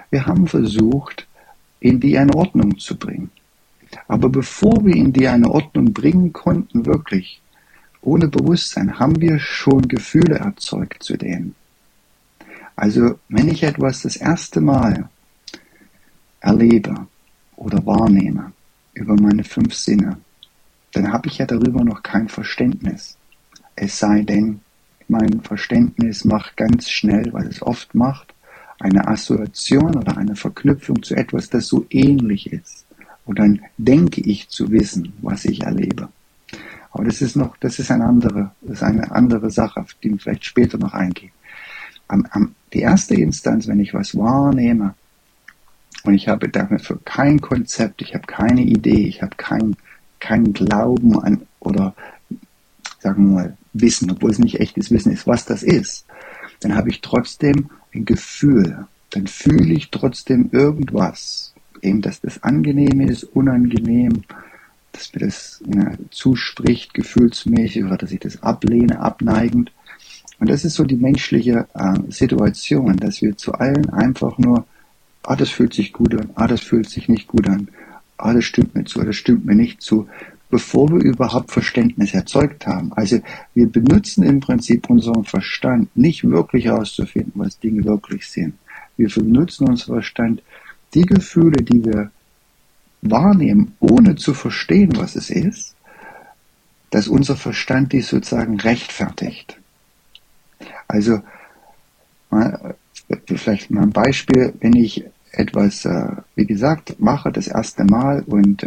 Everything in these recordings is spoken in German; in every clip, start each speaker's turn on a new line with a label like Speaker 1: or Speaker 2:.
Speaker 1: Wir haben versucht, in die eine Ordnung zu bringen. Aber bevor wir in die eine Ordnung bringen konnten, wirklich, ohne Bewusstsein, haben wir schon Gefühle erzeugt zu denen. Also, wenn ich etwas das erste Mal erlebe oder wahrnehme über meine 5 Sinne, dann habe ich ja darüber noch kein Verständnis. Es sei denn, mein Verständnis macht ganz schnell, was es oft macht, eine Assoziation oder eine Verknüpfung zu etwas, das so ähnlich ist. Und dann denke ich zu wissen, was ich erlebe. Aber das ist eine andere Sache, auf die wir vielleicht später noch eingehen. Die erste Instanz, wenn ich was wahrnehme, und ich habe dafür kein Konzept, ich habe keine Idee, ich habe keinen Glauben an, oder sagen wir mal, Wissen, obwohl es nicht echtes Wissen ist, was das ist, dann habe ich trotzdem ein Gefühl. Dann fühle ich trotzdem irgendwas. Eben, dass das angenehm ist, unangenehm, dass mir das zuspricht, gefühlsmäßig, oder dass ich das ablehne, abneigend. Und das ist so die menschliche Situation, dass wir zu allen einfach nur, das fühlt sich gut an, das fühlt sich nicht gut an, das stimmt mir zu, das stimmt mir nicht zu, bevor wir überhaupt Verständnis erzeugt haben. Also wir benutzen im Prinzip unseren Verstand nicht wirklich herauszufinden, was Dinge wirklich sind. Wir benutzen unseren Verstand, die Gefühle, die wir wahrnehmen, ohne zu verstehen, was es ist, dass unser Verstand dies sozusagen rechtfertigt. Also vielleicht mal ein Beispiel, wenn ich etwas, wie gesagt, mache das erste Mal und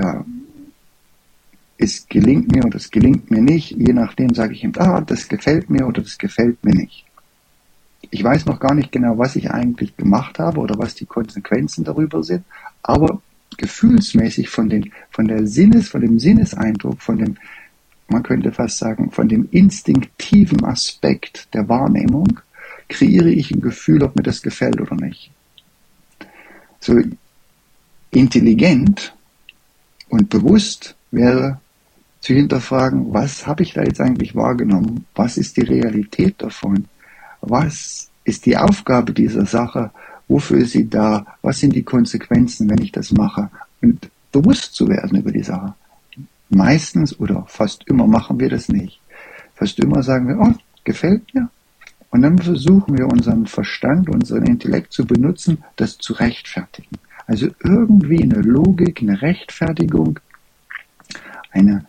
Speaker 1: es gelingt mir oder es gelingt mir nicht, je nachdem sage ich ihm, das gefällt mir oder das gefällt mir nicht. Ich weiß noch gar nicht genau, was ich eigentlich gemacht habe oder was die Konsequenzen darüber sind, aber gefühlsmäßig von dem Sinneseindruck, man könnte fast sagen, von dem instinktiven Aspekt der Wahrnehmung, kreiere ich ein Gefühl, ob mir das gefällt oder nicht. So intelligent und bewusst wäre zu hinterfragen, was habe ich da jetzt eigentlich wahrgenommen? Was ist die Realität davon? Was ist die Aufgabe dieser Sache? Wofür ist sie da? Was sind die Konsequenzen, wenn ich das mache? Und bewusst zu werden über die Sache. Meistens oder fast immer machen wir das nicht. Fast immer sagen wir, gefällt mir. Und dann versuchen wir unseren Verstand, unseren Intellekt zu benutzen, das zu rechtfertigen. Also irgendwie eine Logik, eine Rechtfertigung, eine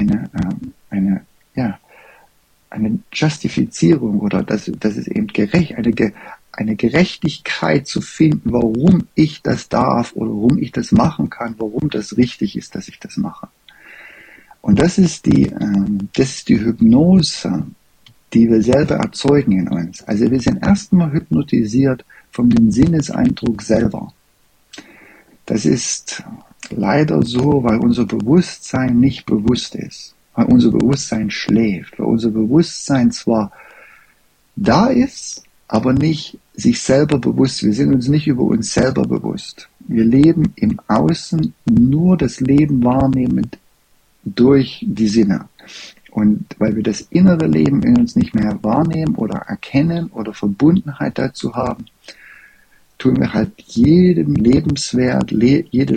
Speaker 1: Justifizierung oder das ist eben eine Gerechtigkeit zu finden, warum ich das darf oder warum ich das machen kann, warum das richtig ist, dass ich das mache. Und das ist die Hypnose, die wir selber erzeugen in uns. Also wir sind erstmal hypnotisiert von dem Sinneseindruck selber. Das ist leider so, weil unser Bewusstsein nicht bewusst ist, weil unser Bewusstsein schläft, weil unser Bewusstsein zwar da ist, aber nicht sich selber bewusst. Wir sind uns nicht über uns selber bewusst. Wir leben im Außen nur das Leben wahrnehmend durch die Sinne. Und weil wir das innere Leben in uns nicht mehr wahrnehmen oder erkennen oder Verbundenheit dazu haben, tun wir halt jeden Lebenswert, jede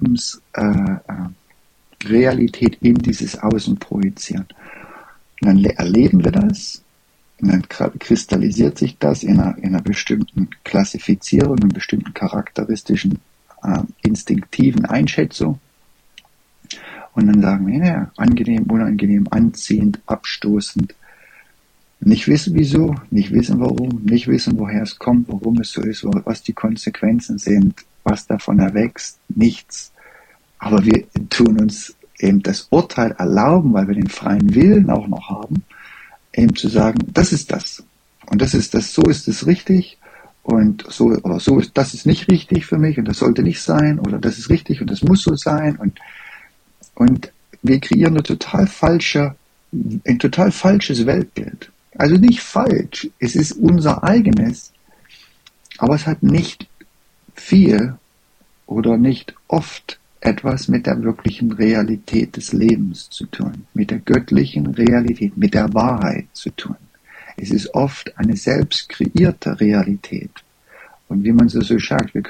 Speaker 1: Lebensrealität in dieses Außen projizieren. Und dann erleben wir das, und dann kristallisiert sich das in einer bestimmten Klassifizierung, in einer bestimmten charakteristischen, instinktiven Einschätzung. Und dann sagen wir, angenehm, unangenehm, anziehend, abstoßend. Nicht wissen wieso, nicht wissen warum, nicht wissen woher es kommt, warum es so ist, was die Konsequenzen sind, was davon erwächst, nichts. Aber wir tun uns eben das Urteil erlauben, weil wir den freien Willen auch noch haben, eben zu sagen, das ist das. Und das ist das, so ist es richtig. Und das ist nicht richtig für mich und das sollte nicht sein. Oder das ist richtig und das muss so sein. Und wir kreieren ein total falsches Weltbild. Also nicht falsch, es ist unser eigenes, aber es hat nicht viel oder nicht oft etwas mit der wirklichen Realität des Lebens zu tun, mit der göttlichen Realität, mit der Wahrheit zu tun. Es ist oft eine selbst kreierte Realität. Und wie man so sagt, wir